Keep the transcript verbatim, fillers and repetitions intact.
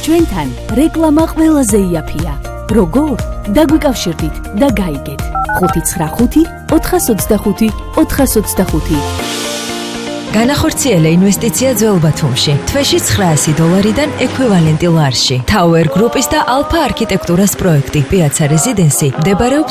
ჩვენთან რეკლამა ყველაზე იაფია. როგორ? დაგვიკავშირდით და გაიგეთ. ხუთი ცხრა ხუთი ოთხას ოცდახუთი ოთხას ოცდახუთი. განახორციელა ინვესტიცია ძველ ბათუმში. თვეში ცხრაასი დოლარიდან ექვივალენტი ლარში. Tower Group-ის და Alpha არქიტექტურას პროექტი. Piazza Residency მდებარეობს